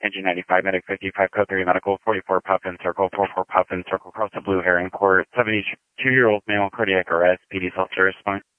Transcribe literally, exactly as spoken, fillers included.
Engine ninety-five, Medic fifty-five, Code three Medical, forty-four Puffin Circle, forty-four Puffin Circle, across the Blue Heron Court, seventy-two-year-old male cardiac arrest, P D self-service point.